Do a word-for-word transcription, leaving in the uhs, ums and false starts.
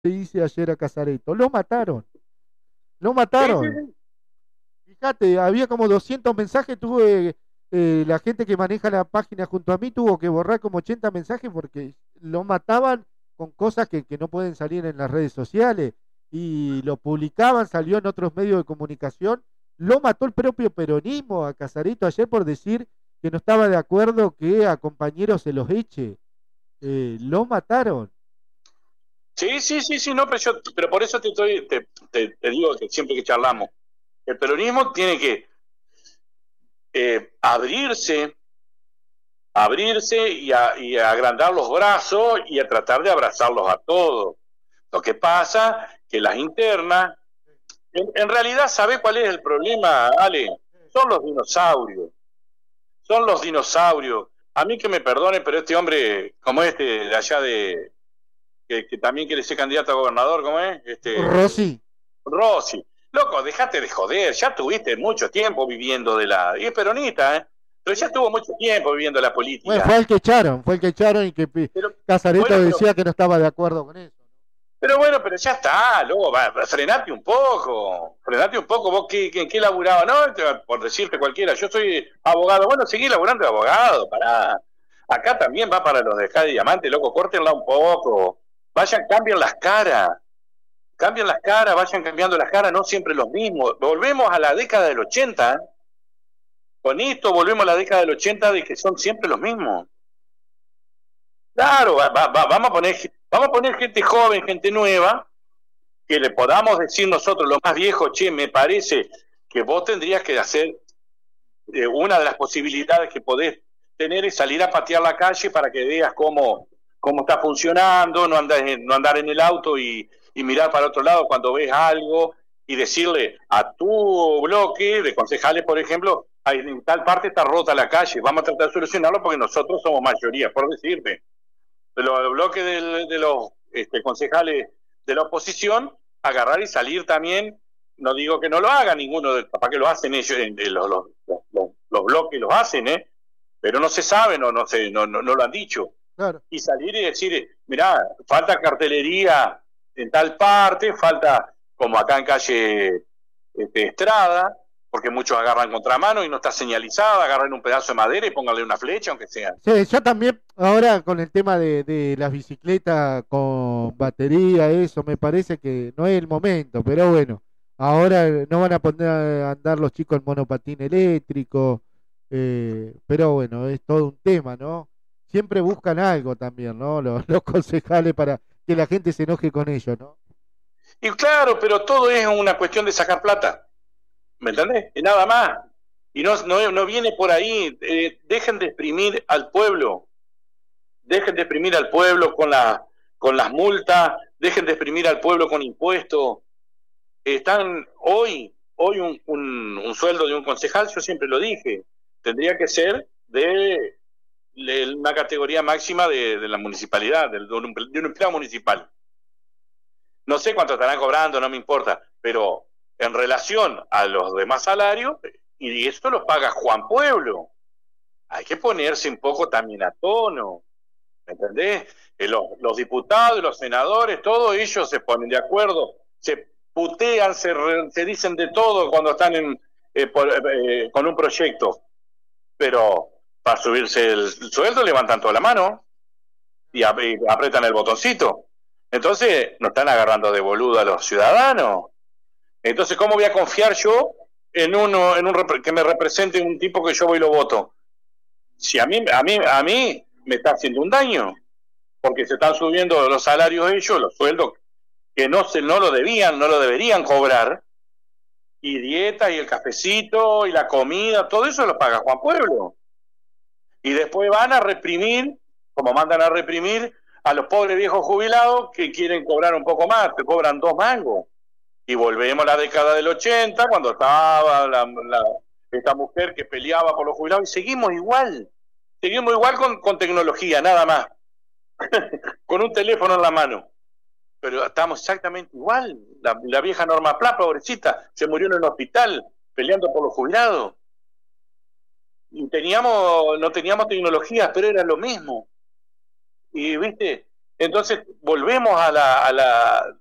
le hice ayer a Casareto. Lo mataron, lo Sí, sí, mataron. sí. Fíjate, había como doscientos mensajes, tuve, eh, la gente que maneja la página junto a mí tuvo que borrar como ochenta mensajes porque lo mataban con cosas que, que no pueden salir en las redes sociales y lo publicaban, salió en otros medios de comunicación. Lo mató el propio peronismo a Casarito ayer por decir que no estaba de acuerdo que a compañeros se los eche. Eh, lo mataron. Sí, sí, sí, sí, no, pero, yo, pero por eso te, estoy, te, te, te digo que siempre que charlamos, el peronismo tiene que eh, abrirse, abrirse y, a, y a agrandar los brazos y a tratar de abrazarlos a todos. Lo que pasa que las internas, en, en realidad, ¿sabe cuál es el problema, Ale? Son los dinosaurios, son los dinosaurios. A mí que me perdonen, pero este hombre, como este de allá de, que, que también quiere ser candidato a gobernador, ¿cómo es? Este, Rossi. Rossi. Loco, dejate de joder, ya tuviste mucho tiempo viviendo de la... Y es peronista, ¿eh? Pero ya estuvo mucho tiempo viviendo la Bueno, fue política. el que echaron, fue el que echaron y que Pero, Casareto bueno, pero, decía que no estaba de acuerdo con eso. pero bueno, pero ya está, luego va, frenate un poco, frenate un poco, vos qué, qué, qué laburaba, ¿no? Por decirte cualquiera, yo soy abogado, bueno, seguí laburando de abogado, pará. Acá también va para los de Jade Diamante, loco, córtenla un poco, vayan, cambien las caras. Cambian las caras, vayan cambiando las caras, no siempre los mismos. Volvemos a la década del ochenta, con esto volvemos a la década del ochenta de que son siempre los mismos. Claro, va, va, va, vamos, a poner, vamos a poner gente joven, gente nueva, que le podamos decir nosotros, los más viejos, che, me parece que vos tendrías que hacer, eh, una de las posibilidades que podés tener es salir a patear la calle para que veas cómo, cómo está funcionando, no andar, no andar en el auto y, y mirar para otro lado cuando ves algo y decirle a tu bloque de concejales, por ejemplo, en tal parte está rota la calle, vamos a tratar de solucionarlo porque nosotros somos mayoría, por decirme. De los bloques de, de los este, concejales de la oposición, agarrar y salir también, no digo que no lo hagan ninguno, de, capaz que lo hacen ellos, los, los, los, los bloques los hacen, ¿eh? Pero no se sabe, no, no, se, no, no, no lo han dicho. Claro. Y salir y decir, mirá, falta cartelería en tal parte, falta, como acá en calle este, Estrada, porque muchos agarran contramano y no está señalizada, agarren un pedazo de madera y pónganle una flecha, aunque sea. Sí, ya también, ahora con el tema de, de las bicicletas con batería, eso, me parece que no es el momento, pero bueno, ahora no van a poner a andar los chicos en monopatín eléctrico, eh, pero bueno, es todo un tema, ¿no? Siempre buscan algo también, ¿no? Los, los concejales para que la gente se enoje con ellos, ¿no? Y claro, pero todo es una cuestión de sacar plata, ¿me entendés? Y nada más. Y no, no, no viene por ahí. Eh, dejen de exprimir al pueblo. Dejen de exprimir al pueblo con, la, con las multas. Dejen de exprimir al pueblo con impuestos. Están hoy, hoy un, un, un sueldo de un concejal, yo siempre lo dije, tendría que ser de, de una categoría máxima de, de la municipalidad, de, de, un, de un empleado municipal. No sé cuánto estarán cobrando, no me importa, pero en relación a los demás salarios, y esto lo paga Juan Pueblo, hay que ponerse un poco también a tono, ¿me entendés? Eh, los, los diputados, los senadores, todos ellos se ponen de acuerdo, se putean, se, se dicen de todo cuando están en, eh, por, eh, con un proyecto, pero para subirse el sueldo levantan toda la mano y, ap y apretan el botoncito. Entonces nos están agarrando de boludo a los ciudadanos. Entonces, ¿cómo voy a confiar yo en uno, en un que me represente un tipo que yo voy y lo voto? Si a mí, a mí, a mí me está haciendo un daño, porque se están subiendo los salarios ellos, los sueldos que no se, no lo debían, no lo deberían cobrar, y dieta y el cafecito y la comida, todo eso lo paga Juan Pueblo. Y después van a reprimir, como mandan a reprimir, a los pobres viejos jubilados que quieren cobrar un poco más, te cobran dos mangos. Y volvemos a la década del ochenta, cuando estaba la, la, esta mujer que peleaba por los jubilados, y seguimos igual, seguimos igual con, con tecnología, nada más, con un teléfono en la mano. Pero estamos exactamente igual. La, la vieja Norma Pla, pobrecita, se murió en el hospital peleando por los jubilados. Y teníamos, no teníamos tecnología, pero era lo mismo. Y viste, Entonces volvemos a la, a la